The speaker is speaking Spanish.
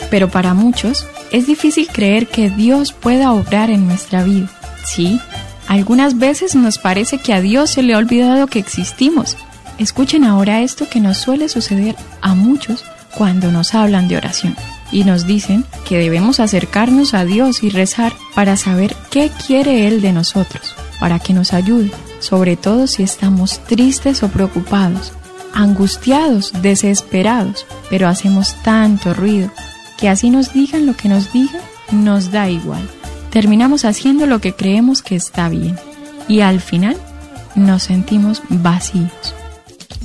Pero para muchos es difícil creer que Dios pueda obrar en nuestra vida. Sí, algunas veces nos parece que a Dios se le ha olvidado que existimos. Escuchen ahora esto que nos suele suceder a muchos cuando nos hablan de oración y nos dicen que debemos acercarnos a Dios y rezar para saber qué quiere Él de nosotros, para que nos ayude, sobre todo si estamos tristes o preocupados, angustiados, desesperados, pero hacemos tanto ruido que así nos digan lo que nos digan, nos da igual. Terminamos haciendo lo que creemos que está bien y al final nos sentimos vacíos.